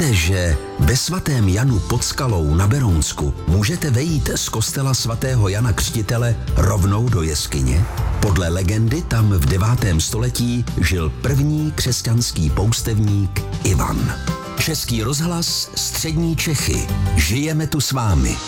Víte, že ve svatém Janu pod Skalou na Berounsku můžete vejít z kostela svatého Jana Křtitele rovnou do jeskyně? Podle legendy tam v 9. století žil první křesťanský poustevník Ivan. Český rozhlas, Střední Čechy. Žijeme tu s vámi.